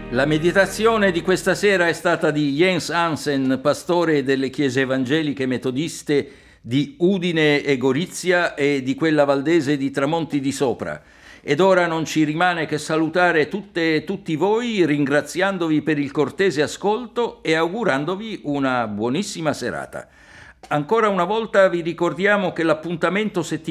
La meditazione di questa sera è stata di Jens Hansen, pastore delle chiese evangeliche metodiste di Udine e Gorizia e di quella valdese di Tramonti di Sopra. Ed ora non ci rimane che salutare tutte e tutti voi, ringraziandovi per il cortese ascolto e augurandovi una buonissima serata. Ancora una volta vi ricordiamo che l'appuntamento settimanale